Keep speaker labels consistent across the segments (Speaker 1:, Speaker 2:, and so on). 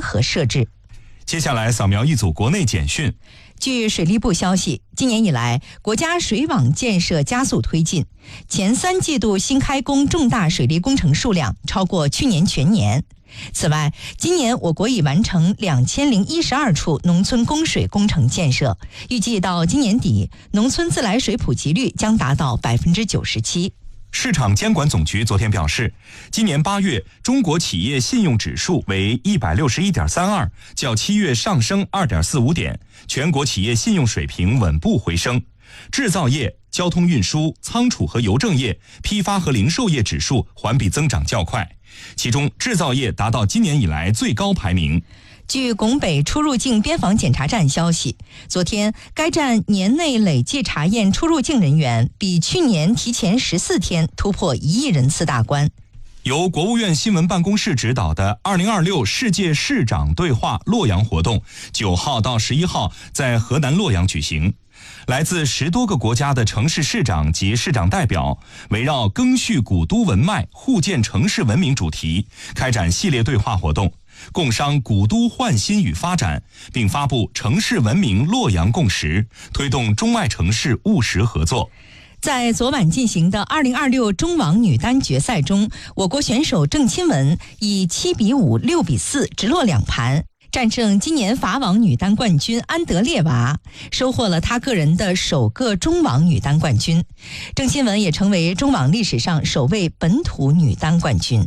Speaker 1: 何设置。
Speaker 2: 接下来扫描一组国内简讯。
Speaker 1: 据水利部消息，今年以来，国家水网建设加速推进，前3季度新开工重大水利工程数量超过去年全年。此外，今年我国已完成2012处农村供水工程建设，预计到今年底，农村自来水普及率将达到97%。
Speaker 2: 市场监管总局昨天表示，今年8月中国企业信用指数为161.32，较7月上升2.45点，全国企业信用水平稳步回升。制造业、交通运输、仓储和邮政业、批发和零售业指数环比增长较快，其中制造业达到今年以来最高排名。
Speaker 1: 据拱北出入境边防检查站消息，昨天该站年内累计查验出入境人员比去年提前14天突破1亿人次大关。
Speaker 2: 由国务院新闻办公室指导的2026世界市长对话洛阳活动9号到11号在河南洛阳举行。来自10多个国家的城市市长及市长代表围绕赓续古都文脉、互建城市文明主题开展系列对话活动，共商古都焕新与发展，并发布城市文明洛阳共识，推动中外城市务实合作。
Speaker 1: 在昨晚进行的2026中网女单决赛中，我国选手郑钦文以7-5、6-4直落2盘，战胜今年法网女单冠军安德烈娃，收获了她个人的首个中网女单冠军。郑钦文也成为中网历史上首位本土女单冠军。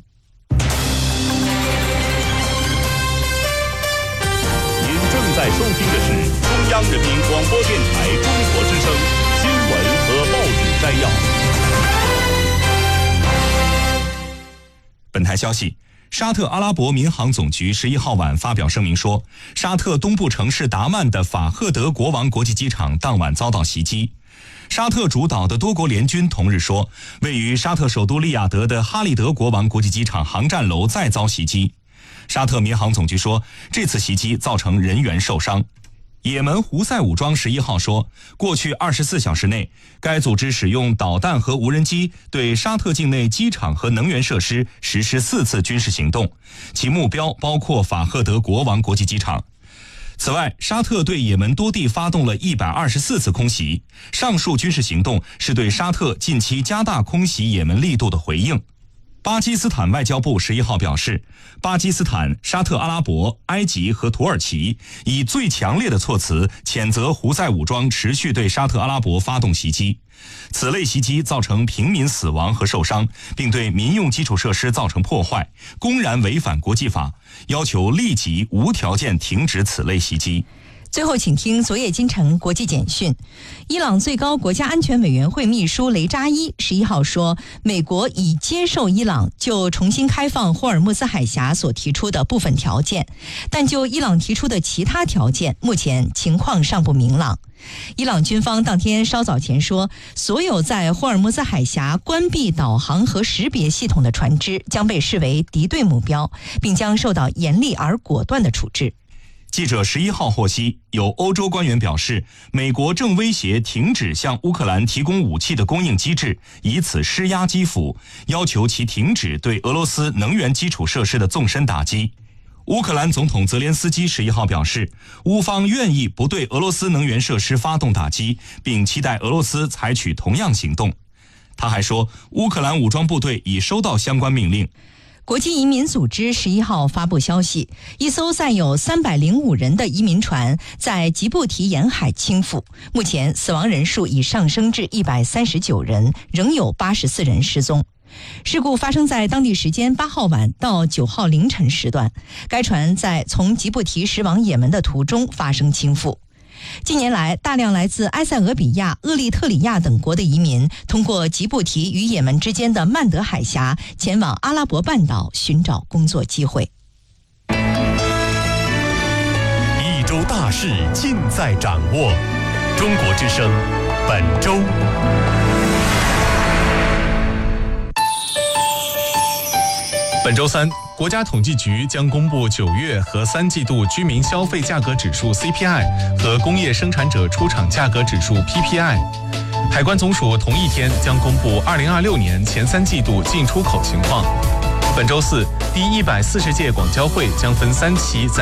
Speaker 3: 您正在收听的是中央人民广播电台中国之声新闻和报纸摘要。
Speaker 2: 本台消息，沙特阿拉伯民航总局11号晚发表声明说，沙特东部城市达曼的法赫德国王国际机场当晚遭到袭击。沙特主导的多国联军同日说，位于沙特首都利雅得的哈利德国王国际机场航站楼再遭袭击。沙特民航总局说，这次袭击造成人员受伤。也门胡塞武装11号说，过去24小时内，该组织使用导弹和无人机对沙特境内机场和能源设施实施4次军事行动，其目标包括法赫德国王国际机场。此外，沙特对也门多地发动了124次空袭，上述军事行动是对沙特近期加大空袭也门力度的回应。巴基斯坦外交部11号表示，巴基斯坦、沙特阿拉伯、埃及和土耳其以最强烈的措辞谴责胡塞武装持续对沙特阿拉伯发动袭击。此类袭击造成平民死亡和受伤，并对民用基础设施造成破坏，公然违反国际法，要求立即无条件停止此类袭击。
Speaker 1: 最后请听昨夜今晨国际简讯。伊朗最高国家安全委员会秘书雷扎伊11号说，美国已接受伊朗就重新开放霍尔木兹海峡所提出的部分条件，但就伊朗提出的其他条件，目前情况尚不明朗。伊朗军方当天稍早前说，所有在霍尔木兹海峡关闭导航和识别系统的船只将被视为敌对目标，并将受到严厉而果断的处置。
Speaker 2: 记者11号获悉，有欧洲官员表示，美国正威胁停止向乌克兰提供武器的供应机制，以此施压基辅，要求其停止对俄罗斯能源基础设施的纵深打击。乌克兰总统泽连斯基11号表示，乌方愿意不对俄罗斯能源设施发动打击，并期待俄罗斯采取同样行动。他还说，乌克兰武装部队已收到相关命令。
Speaker 1: 国际移民组织11号发布消息，一艘载有305人的移民船在吉布提沿海倾覆，目前死亡人数已上升至139人，仍有84人失踪。事故发生在当地时间8号晚到9号凌晨时段，该船在从吉布提驶往也门的途中发生倾覆。近年来，大量来自埃塞俄比亚、厄立特里亚等国的移民通过吉布提与也门之间的曼德海峡前往阿拉伯半岛寻找工作机会。
Speaker 3: 一周大事尽在掌握，中国之声本周。
Speaker 4: 本周三，国家统计局将公布9月和3季度居民消费价格指数 CPI 和工业生产者出厂价格指数 PPI。海关总署同一天将公布2026年前3季度进出口情况。本周四，第140届广交会将分3期在